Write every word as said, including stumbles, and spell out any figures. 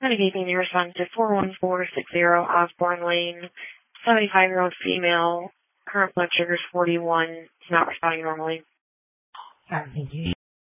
Medication, you respond to four one four six zero Osborne Lane, seventy-five-year-old female, current blood sugar is forty-one, is not responding normally. All right, thank you.